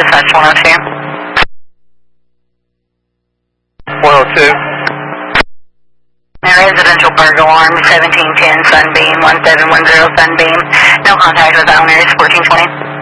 dispatch 102. 102. Residential burglar alarm 1710 Sunbeam 1710 Sunbeam. No contact with owners 1420.